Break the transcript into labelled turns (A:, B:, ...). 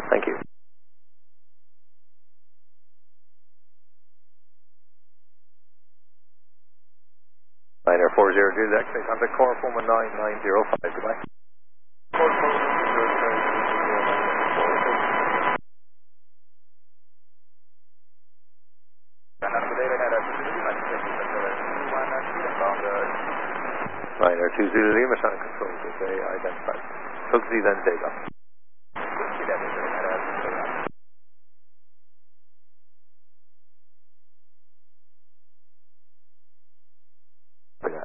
A: Thank you. Ryanair 402, X-ray contact core Puma 9905, goodbye. Ryanair 20 Lima, Shannon Control, okay, identified. Tugsy then take off.